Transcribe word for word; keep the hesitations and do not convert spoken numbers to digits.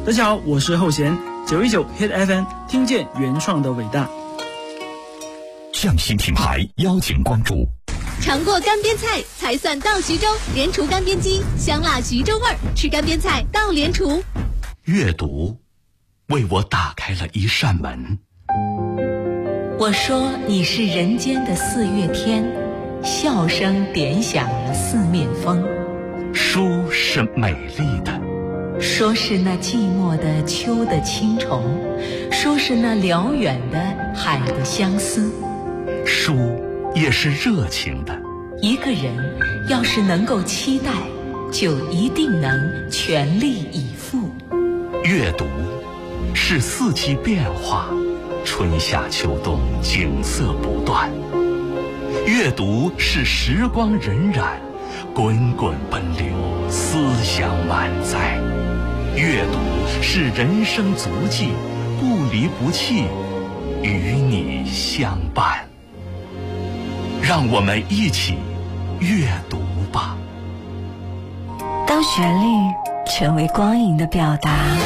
大家好，我是后弦，九一九 Hit F M， 听见原创的伟大。 匠心品牌邀请关注。 尝过干煸菜才算到徐州，莲厨干煸鸡，香辣徐州味儿，吃干煸菜到莲厨。 阅读为我打开了一扇门。 我说你是人间的四月天，笑声点响了四面风。 书是美丽的， 说是那寂寞的秋的青虫，说是那辽远的海的相思。 书也是热情的。 一个人要是能够期待，就一定能全力以赴。 阅读是四季变化，春夏秋冬景色不断。阅读是时光荏苒，滚滚奔流，思想满载。阅读是人生足迹，不离不弃，与你相伴。让我们一起阅读吧。 当旋律成为光影的表达，